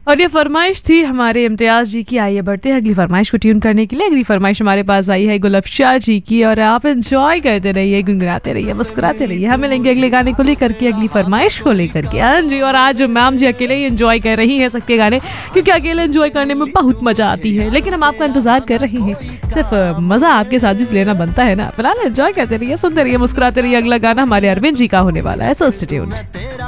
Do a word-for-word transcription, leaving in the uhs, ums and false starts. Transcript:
और ये फरमाइश थी हमारे इम्तियाज़ जी की। आइए बढ़ते हैं अगली फरमाइश को ट्यून करने के लिए। अगली फरमाइश हमारे पास आई है गुलफ्शा जी की, और आप एंजॉय करते रहिए, गुनगुनाते रहिए, मुस्कुराते रहिए। हम मिलेंगे अगले गाने को लेकर के, अगली फरमाइश को लेकर के। हाँ जी, और आज मैम जी अकेले ही एंजॉय कर रही हैं सबके गाने, क्योंकि अकेले एंजॉय करने में बहुत मजा आती है। लेकिन हम आपका इंतजार कर रहे हैं, सिर्फ मजा आपके साथ भी लेना बनता है ना। फिलहाल एंजॉय करते रहिए, सुनते रहिए, मुस्कुराते रहिए। अगला गाना हमारे अरविंद जी का होने वाला है, सो स्टे ट्यून्ड।